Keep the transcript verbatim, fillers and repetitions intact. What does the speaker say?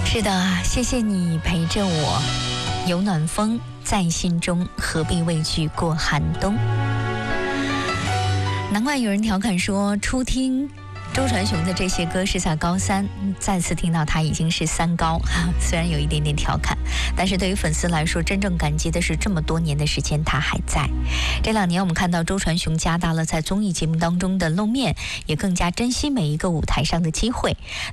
是的，谢谢你陪着我，有暖风在心中，何必畏惧过寒冬。难怪有人调侃说，初听周传雄的这些歌是在高三，再次听到他已经是三高，虽然有一点点调侃，但是对于粉丝来说，真正感激的是这么多年的时间他还在。这两年我们看到周传雄加大了在综艺节目当中的露面，也更加珍惜每一个舞台上的机会。